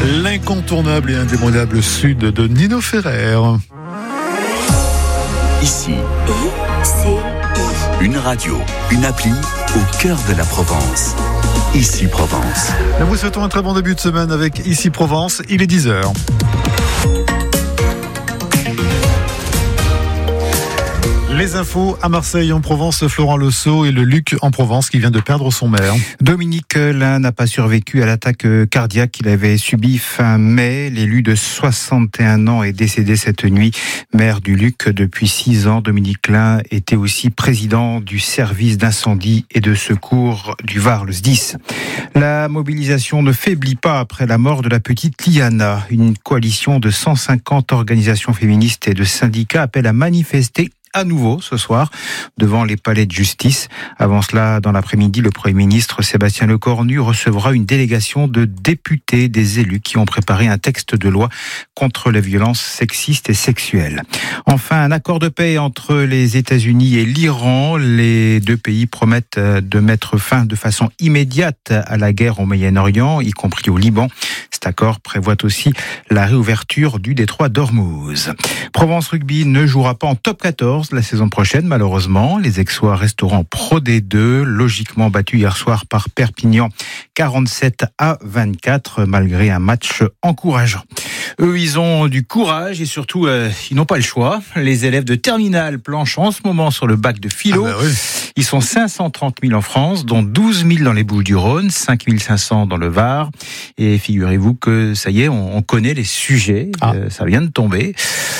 L'incontournable et indémodable sud de Nino Ferrer. Ici, une radio, une appli au cœur de la Provence. Ici Provence. Nous vous souhaitons un très bon début de semaine avec Ici Provence. Il est 10h. Les infos à Marseille, en Provence, Florent Le Sceau et le Luc en Provence qui vient de perdre son maire. Dominique Lin n'a pas survécu à l'attaque cardiaque qu'il avait subie fin mai. L'élu de 61 ans est décédé cette nuit. Maire du Luc depuis 6 ans, Dominique Lin était aussi président du service d'incendie et de secours du Var, le SDIS. La mobilisation ne faiblit pas après la mort de la petite Liana. Une coalition de 150 organisations féministes et de syndicats appelle à manifester à nouveau ce soir devant les palais de justice. Avant cela, dans l'après-midi, le Premier ministre Sébastien Lecornu recevra une délégation de députés, des élus qui ont préparé un texte de loi contre les violences sexistes et sexuelles. Enfin, un accord de paix entre les États-Unis et l'Iran. Les deux pays promettent de mettre fin de façon immédiate à la guerre au Moyen-Orient, y compris au Liban. Cet accord prévoit aussi la réouverture du détroit d'Ormuz. Provence Rugby ne jouera pas en top 14 la saison prochaine, malheureusement. Les Aixois resteront en Pro D2, logiquement battus hier soir par Perpignan 47-24, malgré un match encourageant. Eux, ils ont du courage et surtout, ils n'ont pas le choix. Les élèves de terminale planchent en ce moment sur le bac de philo. Ah bah oui. Ils sont 530 000 en France, dont 12 000 dans les Bouches-du-Rhône, 5 500 dans le Var. Et figurez-vous que ça y est, on connaît les sujets. Ça vient de tomber.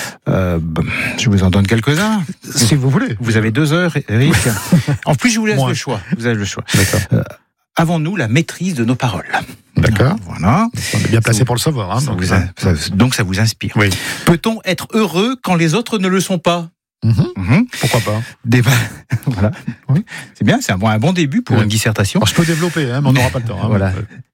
Je vous en donne quelques-uns. Si vous voulez. Vous avez 2 heures, Eric. En plus, je vous laisse Moi. le choix. Vous avez le choix. D'accord. Avons-nous la maîtrise de nos paroles? D'accord. Voilà. On est bien placé pour le savoir. Hein, Donc ça vous inspire. Oui. Peut-on être heureux quand les autres ne le sont pas? Pourquoi pas? Voilà. Oui. C'est bien, c'est un bon début pour une dissertation. Alors, je peux développer, hein, mais on n'aura pas le temps. Hein, Voilà.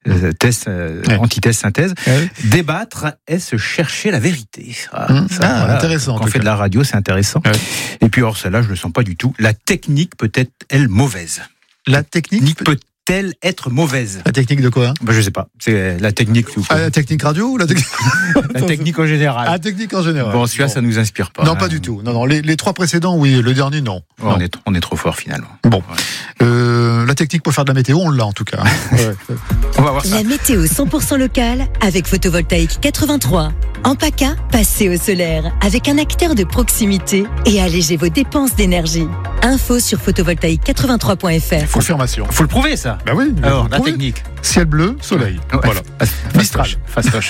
Antithèse, synthèse. Ouais. Débattre, est-ce chercher la vérité? Intéressant. Quand on fait de la radio, c'est intéressant. Ouais. Et puis, hors celle-là, je le sens pas du tout. La technique peut être, elle, mauvaise. La technique Peut-elle être mauvaise? La technique de quoi? Je sais pas. C'est la technique. La technique radio ou la technique La technique en général. La technique en général. Bon, celui-là, ça nous inspire pas. Non, pas du tout. Non. Les 3 précédents, oui. Le dernier, non. On est trop fort, finalement. Bon. La technique pour faire de la météo, on l'a en tout cas. On va voir ça. La météo 100% locale avec Photovoltaïque 83. En PACA, passez au solaire avec un acteur de proximité et allégez vos dépenses d'énergie. Info sur photovoltaïque83.fr. Confirmation. Faut le prouver, ça. Ben oui. Alors, la technique. Ciel bleu, soleil. Ouais. Voilà. Mistral. Fastoche.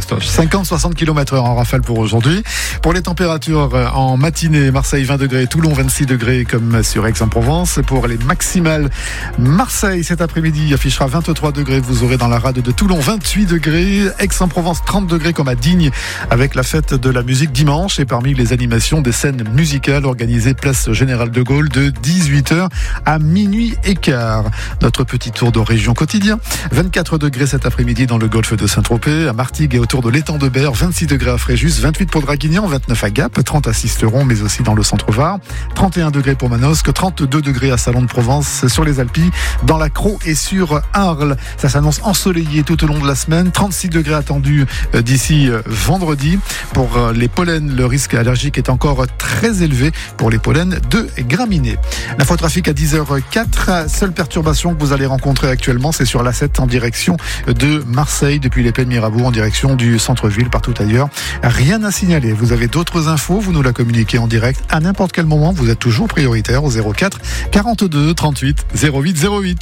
50-60 km/h en rafale pour aujourd'hui. Pour les températures en matinée, Marseille 20 degrés, Toulon 26 degrés comme sur Aix-en-Provence. Pour les maximales, Marseille cet après-midi affichera 23 degrés. Vous aurez dans la rade de Toulon 28 degrés. Aix-en-Provence 30 degrés comme à Digne avec la fête de la musique dimanche. Et parmi les animations, des scènes musicales organisées place Général de Gaulle de 18h à minuit et quart. Notre petit tour de région quotidien. 24 degrés cet après-midi dans le golfe de Saint-Tropez, à Martigues et autour de l'étang de Berre, 26 degrés à Fréjus, 28 pour Draguignan, 29 à Gap, 30 à Sisteron, mais aussi dans le centre-Var, 31 degrés pour Manosque, 32 degrés à Salon de Provence, sur les Alpilles, dans la Crau et sur Arles. Ça s'annonce ensoleillé tout au long de la semaine, 36 degrés attendus d'ici vendredi. Pour les pollens, le risque allergique est encore très élevé pour les pollens de graminées. L'infotrafic à 10h04, seule perturbation que vous allez rencontrer actuellement, c'est sur l'A7 en direction de Marseille, depuis les Pays de Mirabeau en direction du centre-ville, partout ailleurs. Rien à signaler. Vous avez d'autres infos, vous nous la communiquez en direct à n'importe quel moment. Vous êtes toujours prioritaire au 04 42 38 08 08.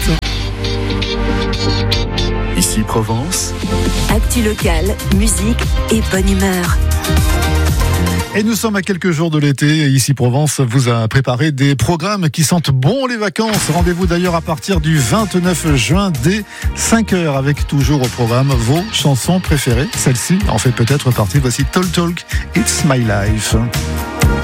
Ici Provence. Actu locale, musique et bonne humeur. Et nous sommes à quelques jours de l'été et Ici Provence vous a préparé des programmes qui sentent bon les vacances. Rendez-vous d'ailleurs à partir du 29 juin dès 5h avec toujours au programme vos chansons préférées. Celle-ci en fait peut-être partie. Voici Talk Talk, It's My Life.